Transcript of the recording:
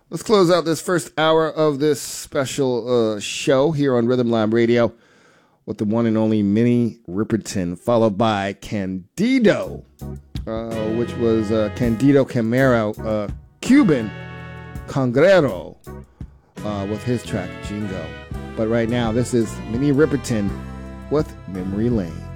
Let's close out this first hour of this special show here on Rhythm Lab Radio with the one and only Minnie Riperton, followed by Candido, which was Candido Camero, Cuban conguero, with his track Jingo. But right now, this is Minnie Riperton with Memory Lane.